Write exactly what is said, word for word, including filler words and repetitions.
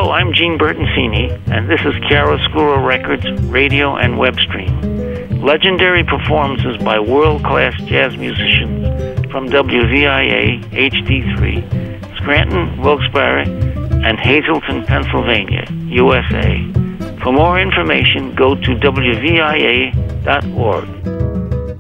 Hello, I'm Gene Bertoncini, and this is Chiaroscuro Records radio and web stream. Legendary performances by world-class jazz musicians from W V I A H D three, Scranton, Wilkes-Barre, and Hazleton, Pennsylvania, U S A. For more information, go to W V I A dot org.